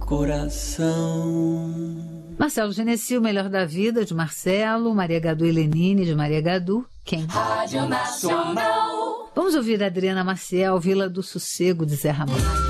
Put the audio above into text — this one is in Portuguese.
coração. Marcelo Genesi, O Melhor da Vida, de Marcelo. Maria Gadu e Lenine, de Maria Gadu. Quem? Rádio Nacional. Vamos ouvir Adriana Maciel, Vila do Sossego, de Zé Ramalho.